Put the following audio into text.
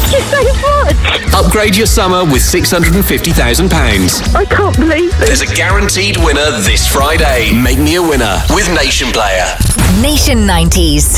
Thank you so much. Upgrade your summer with £650,000. I can't believe it. There's a guaranteed winner this Friday. Make me a winner with Nation Player. Nation 90s.